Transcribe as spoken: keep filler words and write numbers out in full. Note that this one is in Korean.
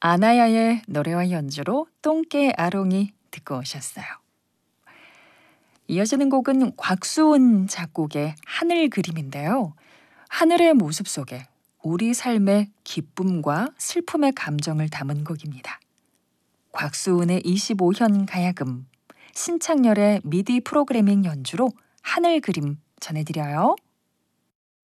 아나야의 노래와 연주로 똥개 아롱이 듣고 오셨어요. 이어지는 곡은 곽수은 작곡의 하늘 그림인데요. 하늘의 모습 속에 우리 삶의 기쁨과 슬픔의 감정을 담은 곡입니다. 곽수은의 이십오 현 가야금, 신창렬의 미디 프로그래밍 연주로 하늘 그림 전해드려요.